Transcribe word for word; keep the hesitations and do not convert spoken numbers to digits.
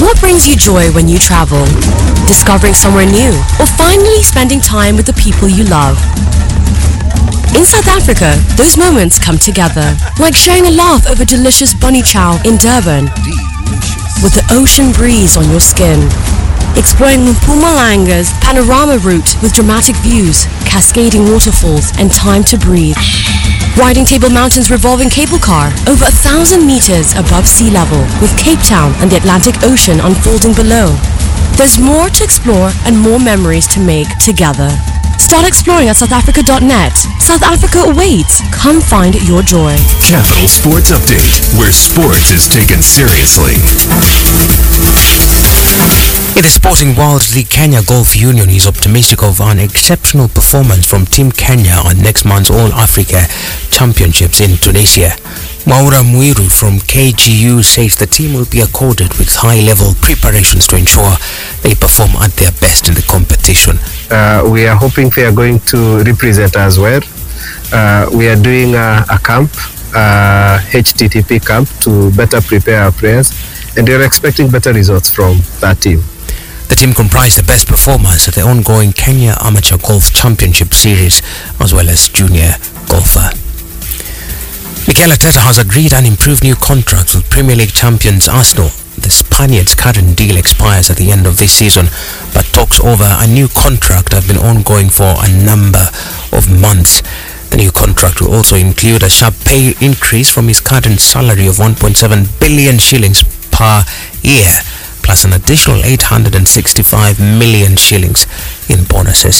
What brings you joy when you travel? Discovering somewhere new, or finally spending time with the people you love? In South Africa, those moments come together, like sharing a laugh over delicious bunny chow in Durban, with the ocean breeze on your skin, exploring Mpumalanga's panorama route with dramatic views, cascading waterfalls, and time to breathe. Riding Table Mountain's revolving cable car over a thousand meters above sea level, with Cape Town and the Atlantic Ocean unfolding below. There's more to explore and more memories to make together. Start exploring at south africa dot net. South Africa awaits. Come find your joy. Capital Sports Update, where sports is taken seriously. In the sporting world, the Kenya Golf Union is optimistic of an exceptional performance from Team Kenya on next month's All-Africa Championships in Tunisia. Maura Muiru from K G U says the team will be accorded with high-level preparations to ensure they perform at their best in the competition. Uh, we are hoping they are going to represent us well. Uh, we are doing a, a camp, uh, H T T P camp, to better prepare our players, and we are expecting better results from that team. The team comprised the best performers at the ongoing Kenya Amateur Golf Championship Series, as well as junior golfer. Mikel Arteta has agreed an improved new contract with Premier League champions Arsenal. The Spaniard's current deal expires at the end of this season, but talks over a new contract have been ongoing for a number of months. The new contract will also include a sharp pay increase from his current salary of one point seven billion shillings per year, plus an additional eight hundred sixty-five million shillings in bonuses.